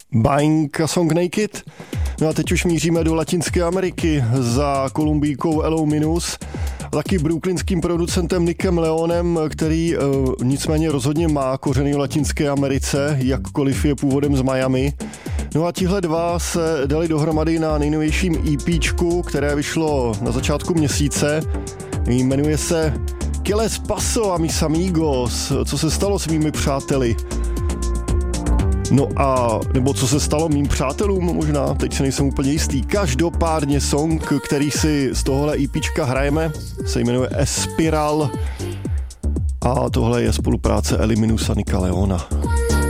Buying a Song Naked. No a teď už míříme do Latinské Ameriky za Kolumbijkou Elou Minus, taky brooklynským producentem Nickem Leonem, který nicméně rozhodně má kořeny v Latinské Americe, jakkoliv je původem z Miami. No a tihle dva se dali dohromady na nejnovějším EPčku, které vyšlo na začátku měsíce. Jmenuje se ¿Qué les pasó a mis amigos? Co se stalo s mými přáteli? No a, nebo co se stalo mým přátelům možná, teď si nejsem úplně jistý. Každopádně song, který si z tohohle EPčka hrajeme, se jmenuje Espiral a tohle je spolupráce Eli Minus a Nicka Leona.